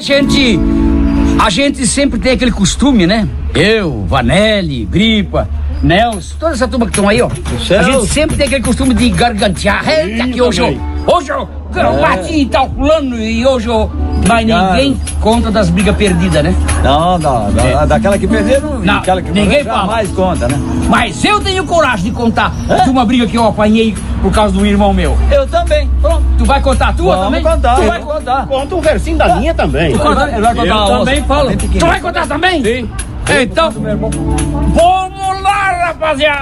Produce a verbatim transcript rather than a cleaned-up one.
gente, a gente sempre tem aquele costume, né? Eu, Vanelli, Gripa, Nelson, toda essa turma que estão aí, ó. A gente sempre tem aquele costume de gargantear. Eita, que hoje eu, hoje eu, eu bati e tal, fulano, e hoje eu... Mas ninguém conta das brigas perdidas, né? Não, não, da, é. daquela que perderam, não, aquela que ninguém fala. mais conta, né? Mas eu tenho coragem de contar é? de uma briga que eu apanhei por causa do irmão meu. Eu também. Pronto, tu vai contar a tua Vamos também? Contar, tu vai vai contar. Conta um versinho da minha também. Tu conta, ele vai contar eu a também falo. Tu vai contar também? Sim. Então, vamos lá, rapaziada!